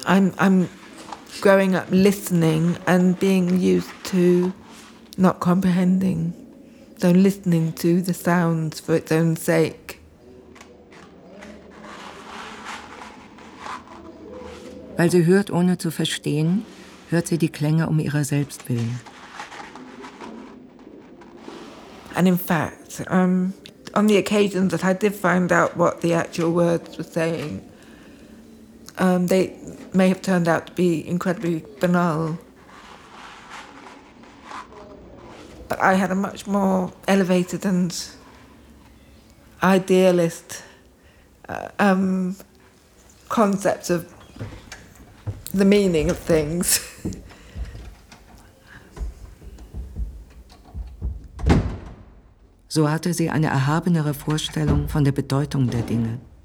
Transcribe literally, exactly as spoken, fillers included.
I'm, I'm growing up listening and being used to not comprehending. So listening to the sounds for its own sake. Weil sie hört, ohne zu verstehen, hört sie die Klänge um ihrer selbst willen. And in fact, um, on the occasions that I did find out what the actual words were saying, um, they may have turned out to be incredibly banal. But I had a much more elevated and idealist uh, um, concept of the meaning of things. So hatte sie eine erhabenere Vorstellung von der Bedeutung der Dinge.